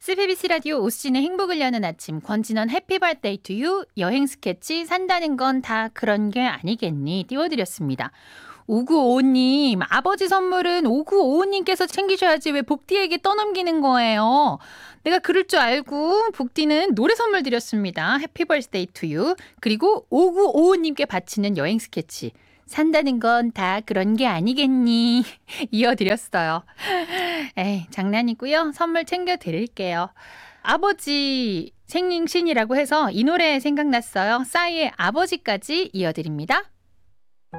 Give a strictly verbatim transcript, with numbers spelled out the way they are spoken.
케이비에스 비비씨 라디오 오씨의 행복을 여는 아침 권진원 해피 버스데이 투 유 여행 스케치 산다는 건 다 그런 게 아니겠니 띄워드렸습니다. 오구오오님 아버지 선물은 오구오오님께서 챙기셔야지 왜 복디에게 떠넘기는 거예요. 내가 그럴 줄 알고 복디는 노래 선물 드렸습니다. 해피 버스데이 투 유 그리고 오구오오님께 바치는 여행 스케치 산다는 건 다 그런 게 아니겠니 이어드렸어요. 에이 장난이고요. 선물 챙겨드릴게요. 아버지 생신이라고 해서 이 노래 생각났어요. 싸이의 아버지까지 이어드립니다.